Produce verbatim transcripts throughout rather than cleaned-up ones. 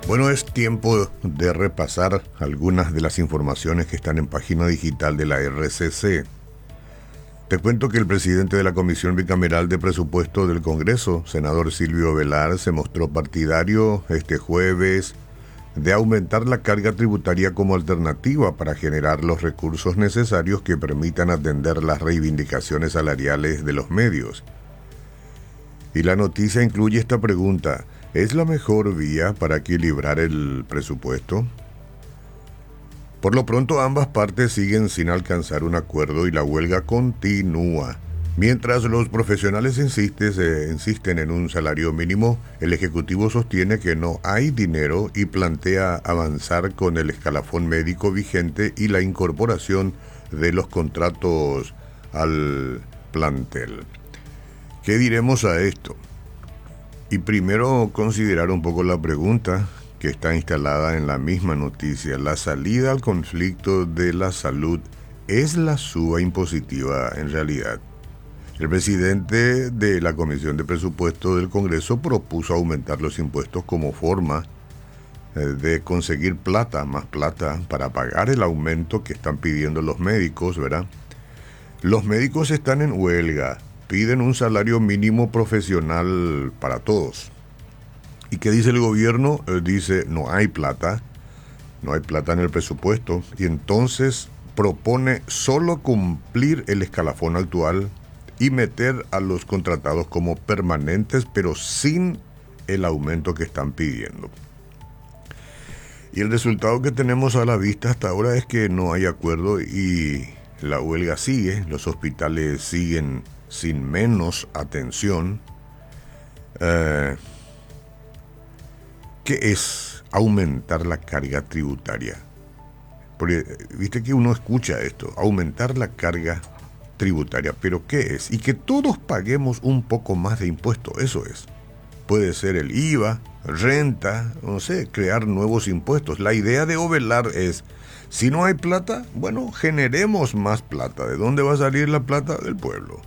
Bueno, es tiempo de repasar algunas de las informaciones que están en página digital de la R C C. Te cuento que el presidente de la Comisión Bicameral de Presupuesto del Congreso, senador Silvio Velar, se mostró partidario este jueves de aumentar la carga tributaria como alternativa para generar los recursos necesarios que permitan atender las reivindicaciones salariales de los medios. Y la noticia incluye esta pregunta: ¿es la mejor vía para equilibrar el presupuesto? Por lo pronto, ambas partes siguen sin alcanzar un acuerdo y la huelga continúa. Mientras los profesionales insisten, eh, insisten en un salario mínimo, el Ejecutivo sostiene que no hay dinero y plantea avanzar con el escalafón médico vigente y la incorporación de los contratos al plantel. ¿Qué diremos a esto? Y primero considerar un poco la pregunta que está instalada en la misma noticia. ¿La salida al conflicto de la salud es la suba impositiva en realidad? El presidente de la Comisión de Presupuesto del Congreso propuso aumentar los impuestos como forma de conseguir plata, más plata, para pagar el aumento que están pidiendo los médicos, ¿verdad? Los médicos están en huelga, piden un salario mínimo profesional para todos. ¿Y qué dice el gobierno? Eh, dice, no hay plata, no hay plata en el presupuesto, y entonces propone solo cumplir el escalafón actual y meter a los contratados como permanentes, pero sin el aumento que están pidiendo. Y el resultado que tenemos a la vista hasta ahora es que no hay acuerdo y la huelga sigue, los hospitales siguen sin menos atención. Eh, ¿Qué es aumentar la carga tributaria? Porque viste que uno escucha esto, aumentar la carga tributaria, pero ¿qué es? Y que todos paguemos un poco más de impuestos, eso es. Puede ser el I V A, renta, no sé, crear nuevos impuestos. La idea de Ovelar es, si no hay plata, bueno, generemos más plata. ¿De dónde va a salir la plata? Del pueblo.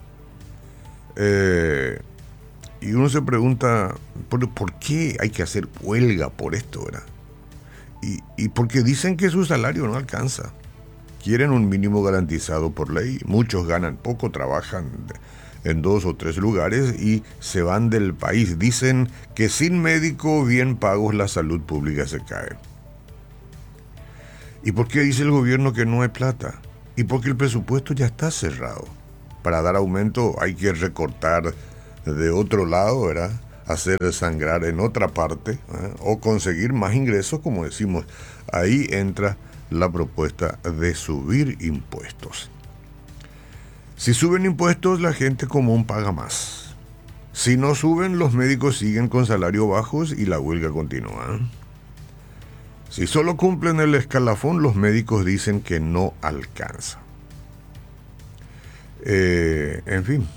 Eh, y uno se pregunta, ¿por, ¿por qué hay que hacer huelga por esto, verdad? Y, y porque dicen que su salario no alcanza. Quieren un mínimo garantizado por ley. Muchos ganan poco, trabajan en dos o tres lugares y se van del país. Dicen que sin médico bien pagos la salud pública se cae. ¿Y por qué dice el gobierno que no hay plata? Y porque el presupuesto ya está cerrado. Para dar aumento hay que recortar de otro lado, ¿verdad? Hacer sangrar en otra parte, ¿eh? O conseguir más ingresos, como decimos. Ahí entra la propuesta de subir impuestos. Si suben impuestos, la gente común paga más. Si no suben, los médicos siguen con salarios bajos y la huelga continúa. Si solo cumplen el escalafón, los médicos dicen que no alcanza. Eh, en fin.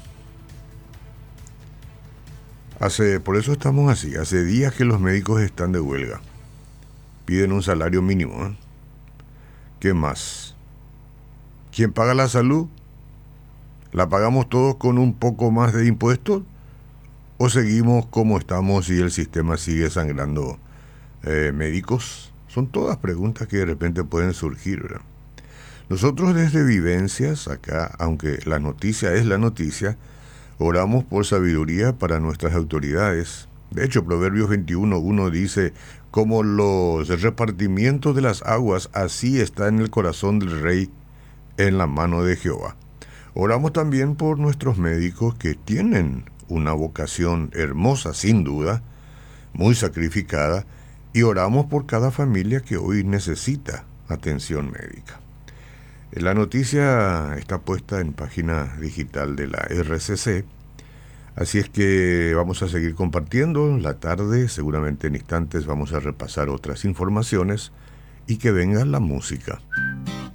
Hace, por eso estamos así. Hace días que los médicos están de huelga. Piden un salario mínimo, ¿eh? ¿Qué más? ¿Quién paga la salud? ¿La pagamos todos con un poco más de impuestos? ¿O seguimos como estamos y el sistema sigue sangrando eh, médicos? Son todas preguntas que de repente pueden surgir, ¿verdad? Nosotros desde Vivencias, acá, aunque la noticia es la noticia, oramos por sabiduría para nuestras autoridades. De hecho, Proverbios veintiuno uno dice, como los repartimientos de las aguas, así está en el corazón del rey, en la mano de Jehová. Oramos también por nuestros médicos que tienen una vocación hermosa, sin duda, muy sacrificada, y oramos por cada familia que hoy necesita atención médica. La noticia está puesta en página digital de la R C C, así es que vamos a seguir compartiendo la tarde, seguramente en instantes vamos a repasar otras informaciones y que venga la música.